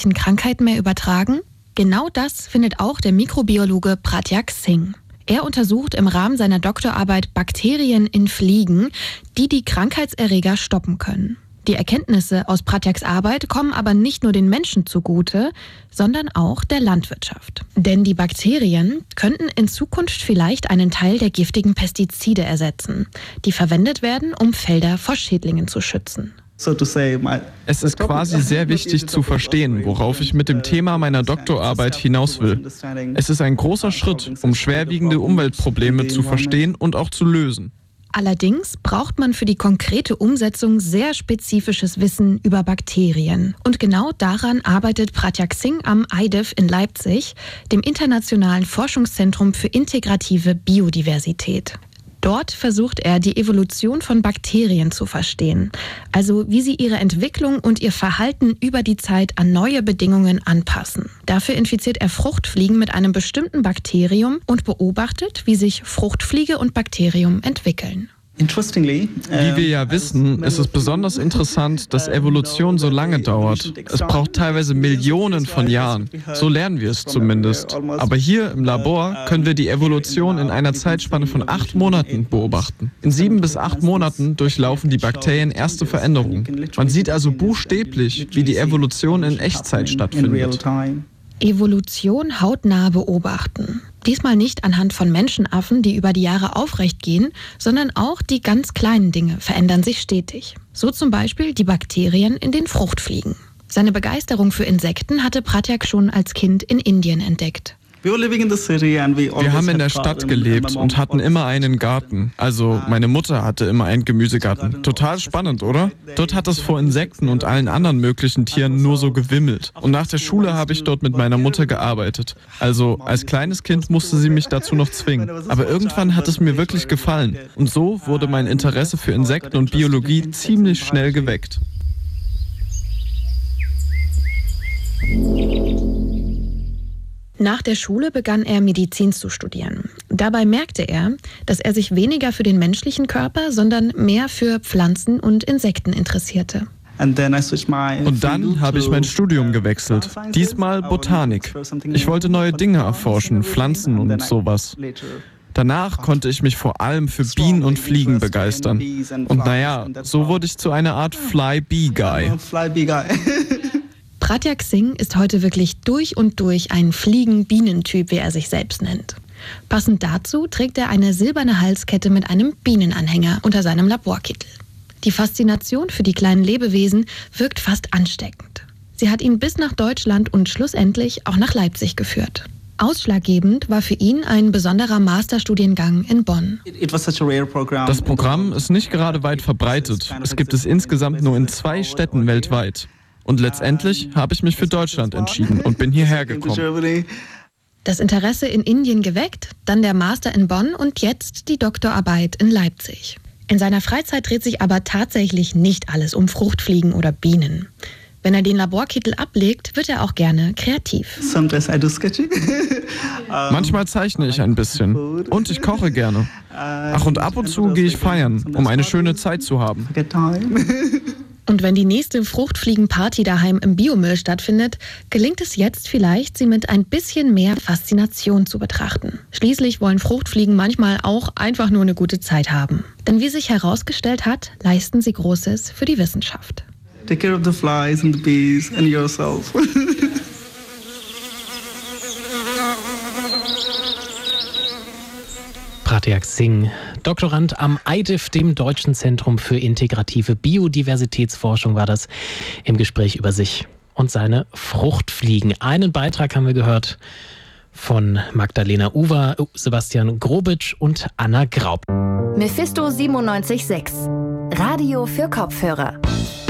Krankheiten mehr übertragen? Genau das findet auch der Mikrobiologe Pratyek Singh. Er untersucht im Rahmen seiner Doktorarbeit Bakterien in Fliegen, die die Krankheitserreger stoppen können. Die Erkenntnisse aus Pratyeks Arbeit kommen aber nicht nur den Menschen zugute, sondern auch der Landwirtschaft. Denn die Bakterien könnten in Zukunft vielleicht einen Teil der giftigen Pestizide ersetzen, die verwendet werden, um Felder vor Schädlingen zu schützen. Es ist quasi sehr wichtig zu verstehen, worauf ich mit dem Thema meiner Doktorarbeit hinaus will. Es ist ein großer Schritt, um schwerwiegende Umweltprobleme zu verstehen und auch zu lösen. Allerdings braucht man für die konkrete Umsetzung sehr spezifisches Wissen über Bakterien. Und genau daran arbeitet Pratyek Singh am IDEF in Leipzig, dem Internationalen Forschungszentrum für integrative Biodiversität. Dort versucht er, die Evolution von Bakterien zu verstehen, also wie sie ihre Entwicklung und ihr Verhalten über die Zeit an neue Bedingungen anpassen. Dafür infiziert er Fruchtfliegen mit einem bestimmten Bakterium und beobachtet, wie sich Fruchtfliege und Bakterium entwickeln. Wie wir ja wissen, ist es besonders interessant, dass Evolution so lange dauert. Es braucht teilweise Millionen von Jahren. So lernen wir es zumindest. Aber hier im Labor können wir die Evolution in einer Zeitspanne von 8 Monaten beobachten. In 7 bis 8 Monaten durchlaufen die Bakterien erste Veränderungen. Man sieht also buchstäblich, wie die Evolution in Echtzeit stattfindet. Evolution hautnah beobachten. Diesmal nicht anhand von Menschenaffen, die über die Jahre aufrecht gehen, sondern auch die ganz kleinen Dinge verändern sich stetig. So zum Beispiel die Bakterien in den Fruchtfliegen. Seine Begeisterung für Insekten hatte Pratyek schon als Kind in Indien entdeckt. Wir haben in der Stadt gelebt und hatten immer einen Garten. Also meine Mutter hatte immer einen Gemüsegarten. Total spannend, oder? Dort hat es vor Insekten und allen anderen möglichen Tieren nur so gewimmelt. Und nach der Schule habe ich dort mit meiner Mutter gearbeitet. Also als kleines Kind musste sie mich dazu noch zwingen. Aber irgendwann hat es mir wirklich gefallen. Und so wurde mein Interesse für Insekten und Biologie ziemlich schnell geweckt. Nach der Schule begann er Medizin zu studieren. Dabei merkte er, dass er sich weniger für den menschlichen Körper, sondern mehr für Pflanzen und Insekten interessierte. Und dann habe ich mein Studium gewechselt. Diesmal Botanik. Ich wollte neue Dinge erforschen, Pflanzen und sowas. Danach konnte ich mich vor allem für Bienen und Fliegen begeistern. Und naja, so wurde ich zu einer Art Fly-Bee-Guy. Pratyek Singh ist heute wirklich durch und durch ein Fliegen-Bienentyp, wie er sich selbst nennt. Passend dazu trägt er eine silberne Halskette mit einem Bienenanhänger unter seinem Laborkittel. Die Faszination für die kleinen Lebewesen wirkt fast ansteckend. Sie hat ihn bis nach Deutschland und schlussendlich auch nach Leipzig geführt. Ausschlaggebend war für ihn ein besonderer Masterstudiengang in Bonn. Das Programm ist nicht gerade weit verbreitet. Es gibt es insgesamt nur in 2 Städten weltweit. Und letztendlich habe ich mich für Deutschland entschieden und bin hierher gekommen. Das Interesse in Indien geweckt, dann der Master in Bonn und jetzt die Doktorarbeit in Leipzig. In seiner Freizeit dreht sich aber tatsächlich nicht alles um Fruchtfliegen oder Bienen. Wenn er den Laborkittel ablegt, wird er auch gerne kreativ. Manchmal zeichne ich ein bisschen und ich koche gerne. Ach, und ab und zu gehe ich feiern, um eine schöne Zeit zu haben. Und wenn die nächste Fruchtfliegenparty daheim im Biomüll stattfindet, gelingt es jetzt vielleicht, sie mit ein bisschen mehr Faszination zu betrachten. Schließlich wollen Fruchtfliegen manchmal auch einfach nur eine gute Zeit haben. Denn wie sich herausgestellt hat, leisten sie Großes für die Wissenschaft. Take care of the flies and the bees and yourself. Pratyek Singh, Doktorand am IDEF, dem Deutschen Zentrum für integrative Biodiversitätsforschung, war das im Gespräch über sich und seine Fruchtfliegen. Einen Beitrag haben wir gehört von Magdalena Uwer, Sebastian Grobitsch und Anna Graub. Mephisto 97.6, Radio für Kopfhörer.